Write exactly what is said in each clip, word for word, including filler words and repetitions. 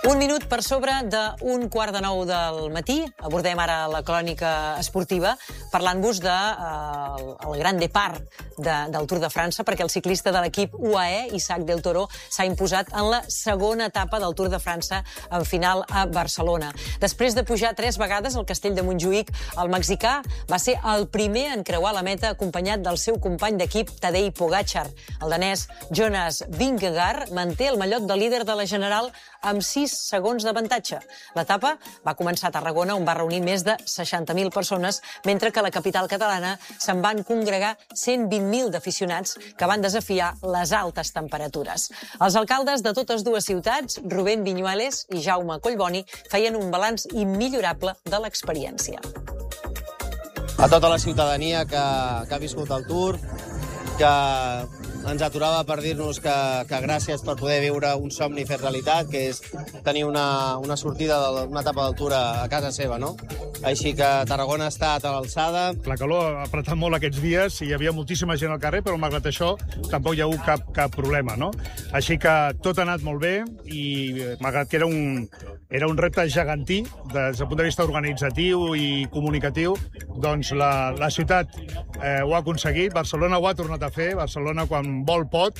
Un minut per sobre d'un quart de nou del matí. Abordem ara la crònica esportiva parlant-vos del de, eh, gran depart de, del Tour de França, perquè el ciclista de l'equip U A E, Isaac Del Toro, s'ha imposat en la segona etapa del Tour de França en final a Barcelona. Després de pujar tres vegades al castell de Montjuïc, el mexicà va ser el primer en creuar la meta acompanyat del seu company d'equip Tadej Pogačar. El danès Jonas Vingegaard manté el mallot de líder de la general amb sis segons d'avantatge. L'etapa va començar a Tarragona, on va reunir més de seixanta mil persones, mentre que a la capital catalana se'n van congregar cent vint mil d'aficionats que van desafiar les altes temperatures. Els alcaldes de totes dues ciutats, Rubén Viñuales i Jaume Collboni, feien un balanç immillorable de l'experiència. A tota la ciutadania que, que ha viscut el Tour, que ens aturava per dir-nos que, que gràcies per poder viure un somni fet realitat, que és tenir una, una sortida d'una etapa del Tour a, a casa seva, no? Així que Tarragona ha estat a l'alçada. La calor ha apretat molt aquests dies i hi havia moltíssima gent al carrer, però malgrat això tampoc hi ha hagut cap, cap problema, no? Així que tot ha anat molt bé i malgrat que era un, era un repte gegantí des del punt de vista organitzatiu i comunicatiu, doncs la, la ciutat eh, ho ha aconseguit, Barcelona ho ha tornat a fer, Barcelona quan vol pot.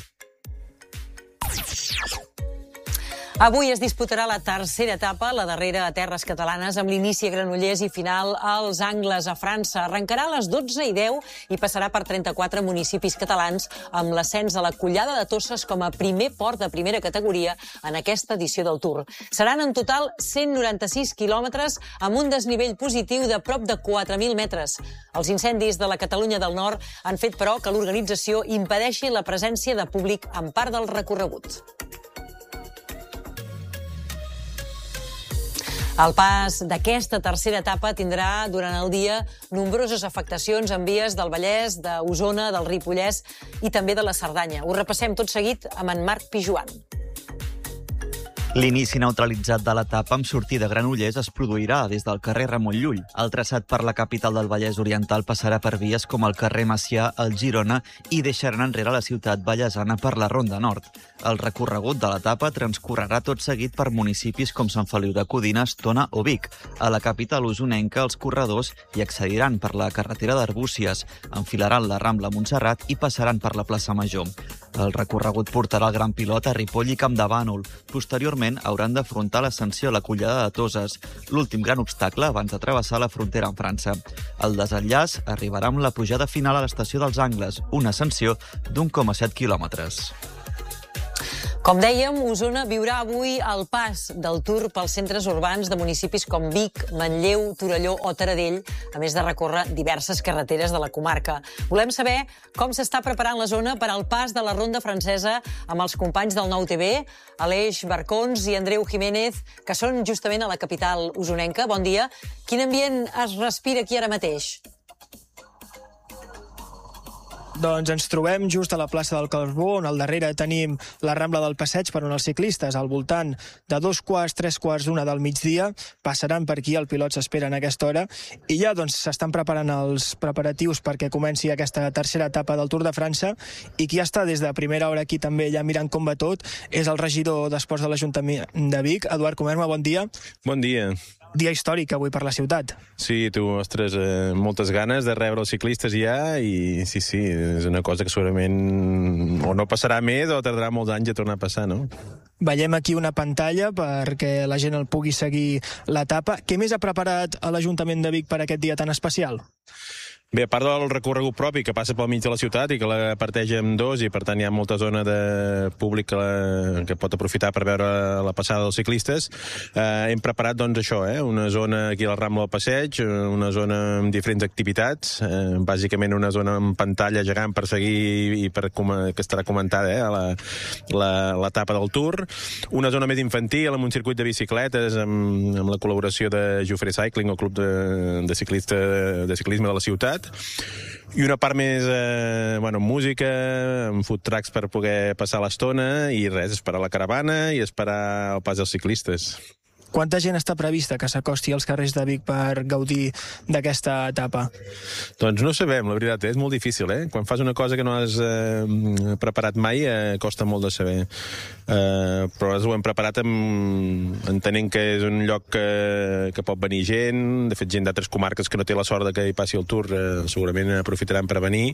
Avui es disputarà la tercera etapa, la darrera a terres catalanes, amb l'inici a Granollers i final als Angles a França. Arrencarà a les dotze i deu i passarà per trenta-quatre municipis catalans, amb l'ascens a la Collada de Tosses com a primer port de primera categoria en aquesta edició del Tour. Seran en total cent noranta-sis quilòmetres amb un desnivell positiu de prop de quatre mil metres. Els incendis de la Catalunya del Nord han fet, però, que l'organització impedeixi la presència de públic en part del recorregut. El pas d'aquesta tercera etapa tindrà durant el dia nombroses afectacions en vies del Vallès, d'Osona, del Ripollès i també de la Cerdanya. Ho repassem tot seguit amb en Marc Pijuan. L'inici neutralitzat de l'etapa amb sortida a Granollers es produirà des del carrer Ramon Llull. El traçat per la capital del Vallès Oriental passarà per vies com el carrer Macià, el Girona i deixaran enrere la ciutat vallesana per la Ronda Nord. El recorregut de l'etapa transcorrerà tot seguit per municipis com Sant Feliu de Codines, Tona o Vic. A la capital usonenca, els corredors hi accediran per la carretera d'Arbúcies, enfilaran la Rambla Montserrat i passaran per la plaça Major. El recorregut portarà el Gran Pilot a Ripoll i Campdevànol. Posteriorment, hauran d'afrontar l'ascensió a la Collada de Toses, l'últim gran obstacle abans de travessar la frontera amb França. El desenllaç arribarà amb la pujada final a l'estació dels Angles, una ascensió d'un coma set quilòmetres. Com dèiem, Osona viurà avui el pas del Tour pels centres urbans de municipis com Vic, Manlleu, Torelló o Taradell, a més de recórrer diverses carreteres de la comarca. Volem saber com s'està preparant la zona per al pas de la ronda francesa amb els companys del Nou T V, Aleix Barcons i Andreu Jiménez, que són justament a la capital osonenca. Bon dia. Quin ambient es respira aquí ara mateix? Doncs ens trobem just a la plaça del Carbó, on al darrere tenim la Rambla del Passeig per on els ciclistes, al voltant de dos quarts, tres quarts d'una del migdia, passaran per aquí, el pilot s'espera en aquesta hora, i ja doncs s'estan preparant els preparatius perquè comenci aquesta tercera etapa del Tour de França, i qui està des de primera hora aquí també ja mirant com va tot és el regidor d'Esports de l'Ajuntament de Vic, Eduard Comerma, bon dia. Bon dia. Dia històric avui per la ciutat. Sí, tu, ostres, eh, moltes ganes de rebre els ciclistes ja, i sí, sí, és una cosa que segurament o no passarà més o tardarà molts anys a tornar a passar, no? Veiem aquí una pantalla perquè la gent el pugui seguir l'etapa. Què més ha preparat l'Ajuntament de Vic per aquest dia tan especial? Bé, a part del recorregut propi que passa pel mig de la ciutat i que la parteix en dos i per tant hi ha molta zona de públic que, la, que pot aprofitar per veure la passada dels ciclistes, eh, hem preparat doncs això, eh, una zona aquí a la Rambla del Passeig, una zona amb diferents activitats, eh, bàsicament una zona amb pantalla gegant per seguir i per que estarà comentada eh, a l'etapa del Tour, una zona més infantil amb un circuit de bicicletes amb, amb la col·laboració de Jufre Cycling, el club de, de, ciclista, de ciclisme de la ciutat, i una part més, eh, bueno, música, amb food trucks per poder passar l'estona, i res, esperar la caravana i esperar el pas dels ciclistes. quanta gent està prevista que s'acosti als carrers de Vic per gaudir d'aquesta etapa? Doncs no sabem, la veritat, és molt difícil, eh? Quan fas una cosa que no has eh, preparat mai, eh, costa molt de saber. Eh, però ho hem preparat amb, entenent que és un lloc que, que pot venir gent, de fet gent d'altres comarques que no té la sort de que hi passi el Tour, eh, segurament aprofitaran per venir,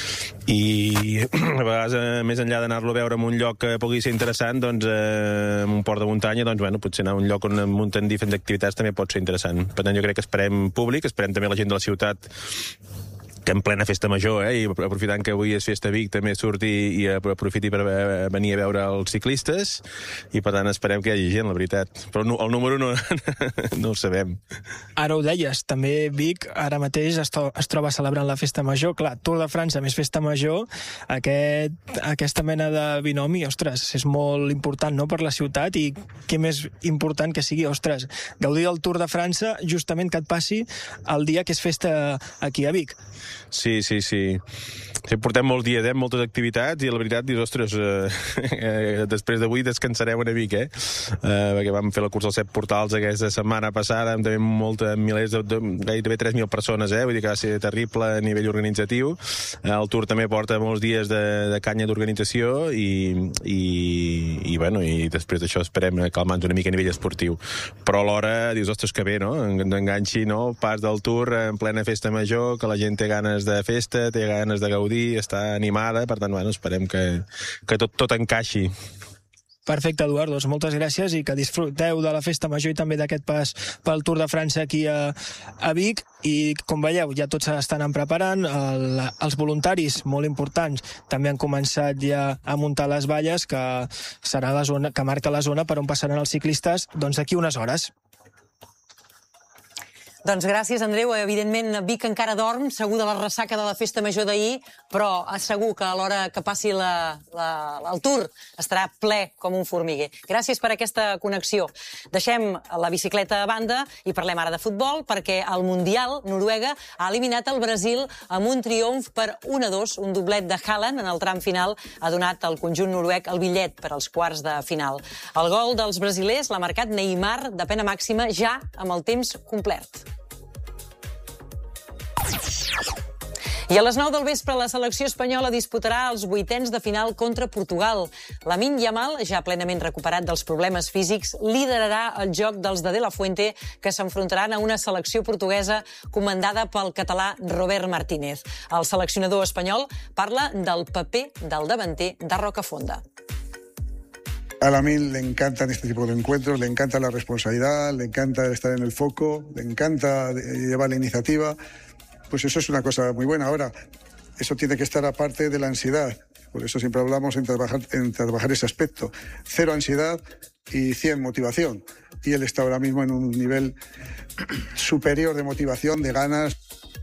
i a vegades, eh, més enllà d'anar-lo a veure en un lloc que pugui ser interessant, doncs, eh, en un port de muntanya, doncs, bueno, potser anar a un lloc on munten diferents activitats també pot ser interessant. Per tant, jo crec que esperem públic, esperem també la gent de la ciutat que en plena festa major, eh, i aprofitant que avui és festa a Vic, també surti i aprofiti per venir a veure els ciclistes, i per tant esperem que hi hagi gent, la veritat. Però el número no, no el sabem. Ara ho deies, també Vic ara mateix es, to es troba celebrant la festa major. Clar, Tour de França més festa major, aquest, aquesta mena de binomi, ostres, és molt important, no?, per la ciutat, i què més important que sigui, ostres, gaudir del Tour de França justament que et passi el dia que és festa aquí a Vic. Sí, sí, sí. Sí, portem molts dies, eh, moltes activitats, i la veritat dius, ostres, eh, eh, després d'avui descansarem una mica, eh? eh? Perquè vam fer la cursa als set portals aquesta setmana passada, amb també molta, milers de, de gairebé tres mil persones, eh? Vull dir que va ser terrible a nivell organitzatiu. Eh, el Tour també porta molts dies de, de canya d'organització, i, i, i, bueno, i després d'això esperem calmar-nos una mica a nivell esportiu. Però alhora dius, ostres, que bé, no? Enganxi, no?, el pas del Tour en plena festa major, que la gent té ganes de festa, té ganes de gaudir, està animada, per tant, bueno, esperem que, que tot, tot encaixi. Perfecte, Eduard, doncs moltes gràcies, i que disfruteu de la festa major i també d'aquest pas pel Tour de França aquí a, a Vic. I, com veieu, ja tots s'estan preparant, el, els voluntaris, molt importants, també han començat ja a muntar les valles, que serà la zona, que marca la zona per on passaran els ciclistes, doncs d'aquí unes hores. Doncs gràcies, Andreu. Evidentment, Vic encara dorm, segur de la ressaca de la festa major d'ahir, però segur que a l'hora que passi la, la, el Tour estarà ple com un formiguer. Gràcies per aquesta connexió. Deixem la bicicleta a banda i parlem ara de futbol, perquè al Mundial Noruega ha eliminat el Brasil amb un triomf per un a dos, un doblet de Haaland en el tram final ha donat al conjunt noruec el bitllet per als quarts de final. El gol dels brasilers l'ha marcat Neymar de pena màxima ja amb el temps complert. I a les nou del vespre la selecció espanyola disputarà els vuitens de final contra Portugal. Lamine Yamal, ja plenament recuperat dels problemes físics, liderarà el joc dels de De La Fuente, que s'enfrontaran a una selecció portuguesa comandada pel català Robert Martínez. El seleccionador espanyol parla del paper del davanter de Rocafonda. A Lamine le encantan este tipo de encuentros, le encanta la responsabilidad, le encanta estar en el foco, le encanta llevar la iniciativa. Pues eso es una cosa muy buena. Ahora, eso tiene que estar aparte de la ansiedad. Por eso siempre hablamos en trabajar, en trabajar ese aspecto. Cero ansiedad y cien motivación. Y él está ahora mismo en un nivel superior de motivación, de ganas.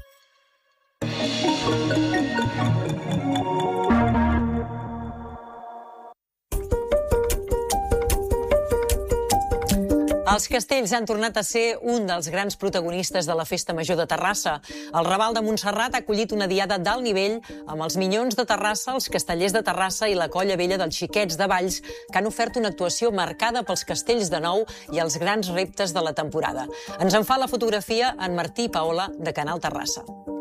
Els castells han tornat a ser un dels grans protagonistes de la Festa Major de Terrassa. El Raval de Montserrat ha acollit una diada d'alt nivell amb els Minyons de Terrassa, els Castellers de Terrassa i la Colla Vella dels Xiquets de Valls, que han ofert una actuació marcada pels castells de nou i els grans reptes de la temporada. Ens en fa la fotografia en Martí Paola, de Canal Terrassa.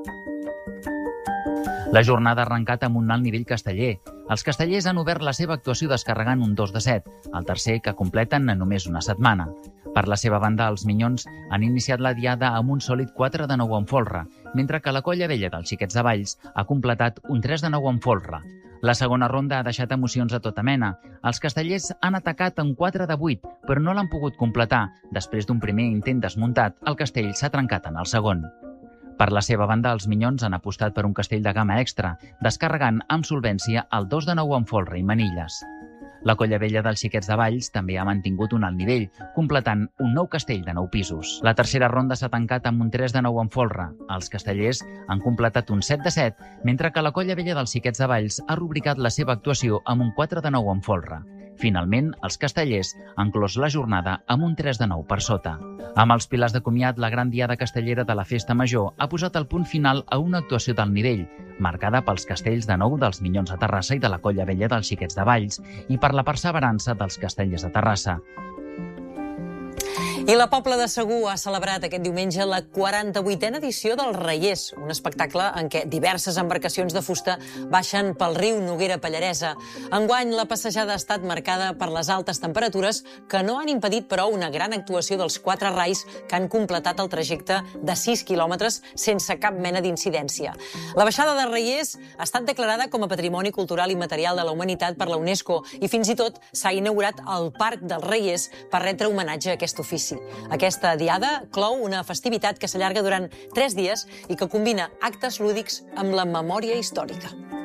La jornada ha arrencat amb un alt nivell casteller. Els castellers han obert la seva actuació descarregant un dos de set, el tercer que completen en només una setmana. Per la seva banda, els Minyons han iniciat la diada amb un sòlid quatre de nou en folre, mentre que la Colla Vella dels Xiquets de Valls ha completat un tres de nou en folre. La segona ronda ha deixat emocions a tota mena. Els castellers han atacat en quatre de vuit, però no l'han pogut completar. Després d'un primer intent desmuntat, el castell s'ha trencat en el segon. Per la seva banda, els Minyons han apostat per un castell de gamma extra, descarregant amb solvència el dos de nou en folre i manilles. La Colla Vella dels Xiquets de Valls també ha mantingut un alt nivell, completant un nou castell de nou pisos. La tercera ronda s'ha tancat amb un tres de nou en folre. Els castellers han completat un set de set, mentre que la Colla Vella dels Xiquets de Valls ha rubricat la seva actuació amb un quatre de nou en folre. Finalment, els castellers han clos la jornada amb un tres de nou per sota. Amb els pilars de comiat, la gran diada castellera de la Festa Major ha posat el punt final a una actuació d'alt nivell, marcada pels castells de nou dels Minyons de Terrassa i de la Colla Vella dels Xiquets de Valls, i per la perseverança dels castellers de Terrassa. I la Pobla de Segur ha celebrat aquest diumenge la quaranta-vuitena edició dels Reiers, un espectacle en què diverses embarcacions de fusta baixen pel riu Noguera Pallaresa. Enguany, la passejada ha estat marcada per les altes temperatures que no han impedit, però, una gran actuació dels quatre rais que han completat el trajecte de sis quilòmetres sense cap mena d'incidència. La baixada de Reiers ha estat declarada com a Patrimoni Cultural i Material de la Humanitat per la UNESCO i fins i tot s'ha inaugurat el Parc dels Reiers per retre homenatge a aquest ofici. Aquesta diada clou una festivitat que s'allarga durant tres dies i que combina actes lúdics amb la memòria històrica.